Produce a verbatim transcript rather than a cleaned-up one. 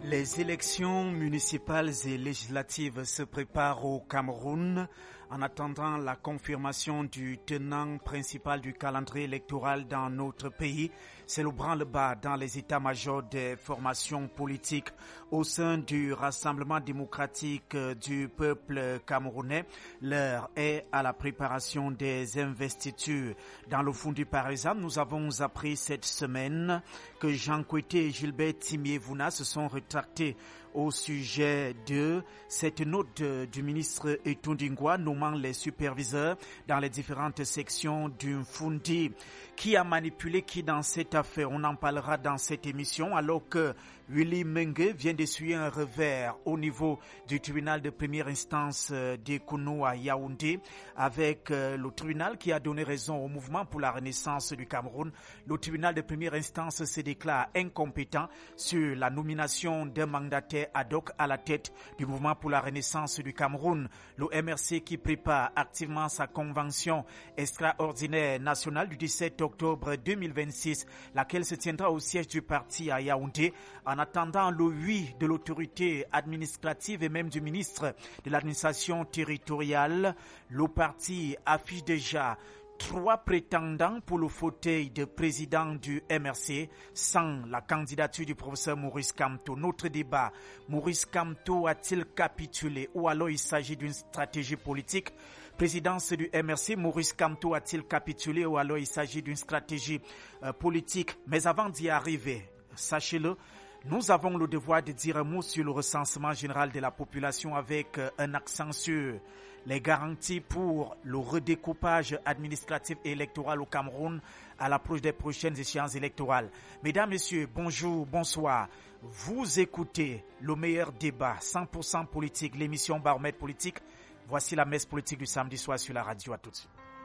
Les élections municipales et législatives se préparent au Cameroun en attendant la confirmation du tenant principal du calendrier électoral dans notre pays. C'est le branle-bas dans les états-majors des formations politiques au sein du Rassemblement démocratique du peuple camerounais. L'heure est à la préparation des investitures. Dans le Fundu, par exemple, nous avons appris cette semaine que Jean Kouété et Gilbert Timiévouna se sont rétractés au sujet de cette note du ministre Etundingwa nommant les superviseurs dans les différentes sections du Fundi. Qui a manipulé qui dans cette affaire? On en parlera dans cette émission alors que Willy Mengue vient d'essuyer un revers au niveau du tribunal de première instance d'Ekounou à Yaoundé avec le tribunal qui a donné raison au mouvement pour la renaissance du Cameroun. Le tribunal de première instance se déclare incompétent sur la nomination d'un mandataire ad hoc à la tête du mouvement pour la renaissance du Cameroun. Le M R C qui prépare activement sa convention extraordinaire nationale du dix-sept octobre deux mille vingt-six, laquelle se tiendra au siège du parti à Yaoundé. En attendant le oui de l'autorité administrative et même du ministre de l'administration territoriale, le parti affiche déjà trois prétendants pour le fauteuil de président du M R C sans la candidature du professeur Maurice Kamto. Notre débat, Maurice Kamto a-t-il capitulé ou alors il s'agit d'une stratégie politique? Présidence du M R C, Maurice Kamto a-t-il capitulé ou alors il s'agit d'une stratégie euh, politique? Mais avant d'y arriver, sachez-le, nous avons le devoir de dire un mot sur le recensement général de la population avec euh, un accent sur les garanties pour le redécoupage administratif et électoral au Cameroun à l'approche des prochaines échéances électorales. Mesdames, Messieurs, bonjour, bonsoir. Vous écoutez le meilleur débat cent pour cent politique, l'émission Baromètre politique. Voici la messe politique du samedi soir sur la radio. À tout de suite.